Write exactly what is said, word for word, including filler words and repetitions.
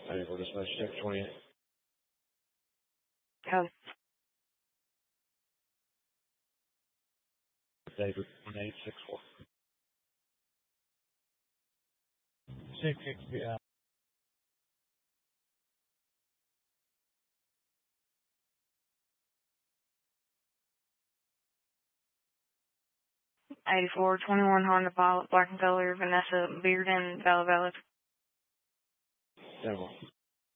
ninety-four dispatch, check twenty-eight. Code. David, one eight six four. six six three, uh, eighty-four twenty-one Honda Pilot, black and color, Vanessa Bearden, Valley Valley. ten one.